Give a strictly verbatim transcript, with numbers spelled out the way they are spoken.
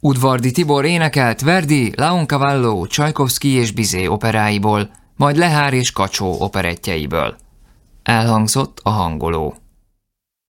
Udvardy Tibor énekelt Verdi, Leoncavallo, Csajkovszky és Bizet operáiból, majd Lehár és Kacsó operettjeiből. Elhangzott a hangoló.